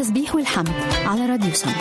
التسبيح والحمد على راديو سم.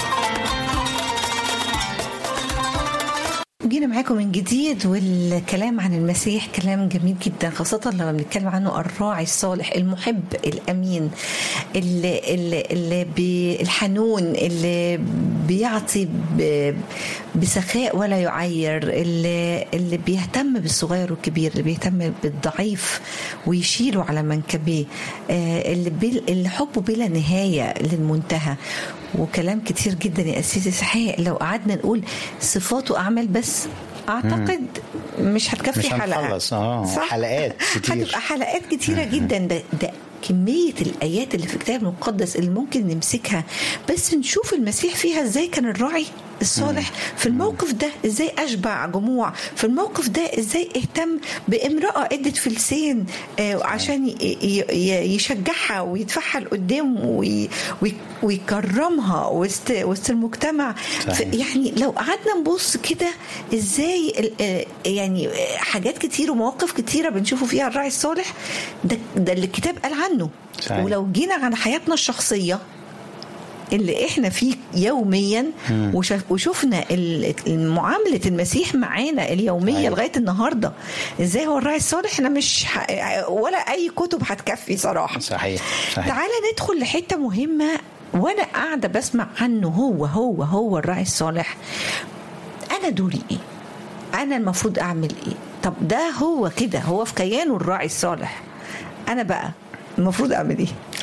جينا معاكم من جديد، والكلام عن المسيح كلام جميل جدا، خاصة لما بنتكلم عنه الراعي الصالح المحب الأمين اللي الحنون اللي بيعطي بسخاء ولا يعير، اللي بيهتم بالصغير والكبير، اللي بيهتم بالضعيف ويشيله على منكبيه، اللي حبه بلا نهاية للمنتهى. وكلام كتير جدا يا أسيس إسحاق، لو قعدنا نقول صفات وأعمال بس أعتقد مش هتكفي حلقة. حلقات كتير، هتبقى حلقات كتيرة جدا. ده كمية الآيات اللي في الكتاب المقدس اللي ممكن نمسكها بس نشوف المسيح فيها ازاي كان الراعي الصالح في الموقف ده، ازاي أشبع جموع في الموقف ده، ازاي اهتم بامرأة ادت فلسين عشان يشجعها ويدفعها لقدام ويكرمها وسط المجتمع. يعني لو قعدنا نبص كده ازاي يعني حاجات كتير ومواقف كتيرة بنشوفه فيها الراعي الصالح ده اللي الكتاب قال عنه. صحيح. ولو جينا على حياتنا الشخصية اللي احنا فيه يوميا وشوفنا معاملة المسيح معانا اليومية لغاية النهاردة ازاي هو الراعي الصالح، احنا مش ولا اي كتب هتكفي صراحة. صحيح. تعالى ندخل لحتة مهمة وانا قاعدة بسمع عنه هو الراعي الصالح. انا دوري ايه؟ انا المفروض اعمل ايه؟ طب ده هو كده، هو في كيانه الراعي الصالح، انا بقى المفروض اعمل ايه؟